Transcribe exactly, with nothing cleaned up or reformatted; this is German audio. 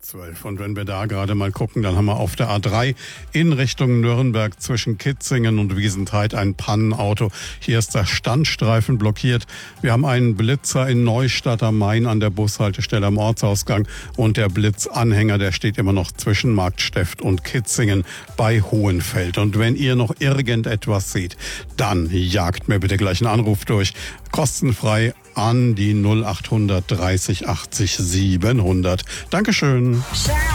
zwölf. Und wenn wir da gerade mal gucken, dann haben wir auf der A drei in Richtung Nürnberg zwischen Kitzingen und Wiesentheid ein Pannenauto. Hier ist der Standstreifen blockiert. Wir haben einen Blitzer in Neustadt am Main an der Bushaltestelle am Ortsausgang. Und der Blitzanhänger, der steht immer noch zwischen Marktsteft und Kitzingen bei Hohenfeld. Und wenn ihr noch irgendetwas seht, dann jagt mir bitte gleich einen Anruf durch. Kostenfrei an die null acht dreißig achtzig siebenhundert. Dankeschön.